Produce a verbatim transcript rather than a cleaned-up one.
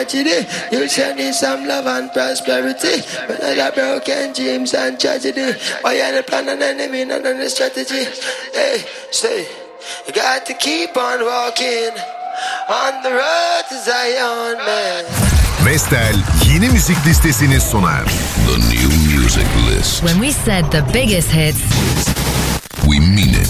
You send me some love and prosperity, but I got broken dreams and tragedy. Why you the plan and enemy, none of the strategy? Hey, say, you got to keep on walking on the road to Zion, man. Vestel yeni müzik listesini sunar. The new music list. When we said the biggest hits, we mean it.